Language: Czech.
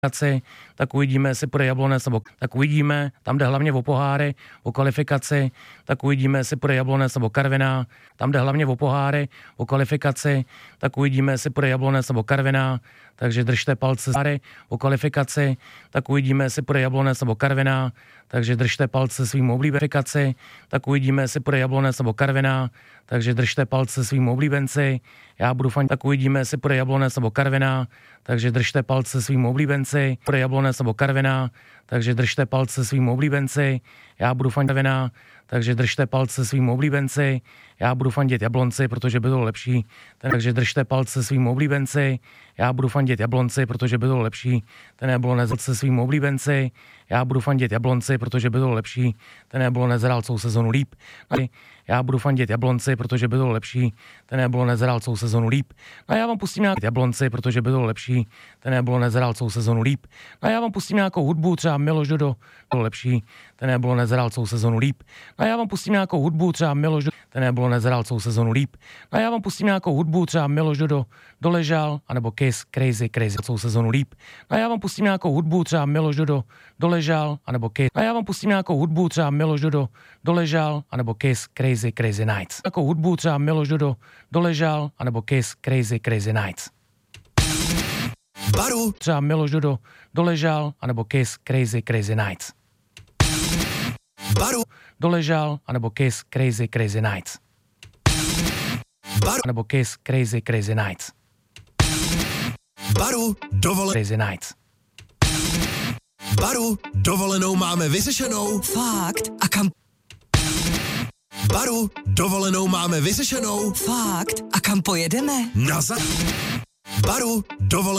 tak uvidíme, jestli půjde Jablonec, nebo tak uvidíme, tam jde hlavně o poháry, o kvalifikaci, tak uvidíme, jestli půjde Jablonec nebo Karviná, tam jde hlavně o poháry, o kvalifikaci, tak uvidíme, jestli půjde Jablonec nebo Karviná, takže držte palce o kvalifikaci, tak uvidíme, jestli půjde Jablonec nebo Karviná, takže držte palce svým oblíbenci, tak uvidíme, jestli půjde Jablonec nebo Karviná, takže držte palce svým oblíbenci, já budu fandit, tak uvidíme, jestli půjde Jablonec nebo Karviná, takže držte palce svým oblíbenci, půjde Jablonec nebo Karviná, takže držte palce svým oblíbenci, já budu fandit Karviná, takže držte palce svým oblíbenci, já budu fandit Jablonci, protože by to lepší, takže držte palce svým oblíbenci, já budu fandit Jablonci, protože by to lepší, ten Jablonec se svým oblíbenci, já budu fandit Jablonci, protože by to lepší, ten Jablonec hrál celou sezonu líp, já budu fandit Jablonci, protože by to lepší, ten Jablonec hrál celou sezonu líp, no já vám pustím nějaký Jablonci, protože by to lepší, ten Jablonec hrál celou sezonu líp, no já vám pustím nějakou hudbu, třeba Miloš Dodo, to lepší, ten Jablonec hrál celou sezonu líp, no já vám pustím nějakou hudbu, třeba Miloš Dodo, ten Jablonec hrál celou sezonu líp, no já vám pustím nějakou hudbu, třeba Miloš Dodo, Doležal, anebo Kiss, Crazy, celou sezonu líp, no já vám pustím nějakou hudbu, třeba Miloš Dodo, Doležal, anebo Kiss, no já vám pustím nějakou hudbu, třeba Miloš Dodo, Doležal, anebo Kiss, Crazy Nights. Nějakou hudbu, třeba Miloš Dodo, Doležal, anebo Kiss, Crazy Nights. Baru. Třeba Miloš Dodo, Doležal, anebo Kiss, Crazy Nights. Baru. Doležal, anebo Kiss, Crazy Nights. Baru. Nebo Kiss, Crazy Nights. Baru, Crazy Nights. Baru, dovolenou máme vyřešenou. Fakt? A kam? Baru, dovolenou máme vyřešenou. Fakt? A kam pojedeme? Baru, dovolenou.